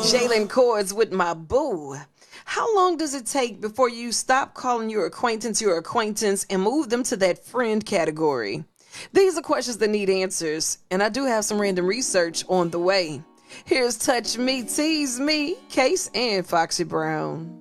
Jalen Cords with my boo. How long does it take before you stop calling your acquaintance and move them to that friend category? These are questions that need answers, and I do have some random research on the way. Here's Touch Me, Tease Me, Case, and Foxy Brown.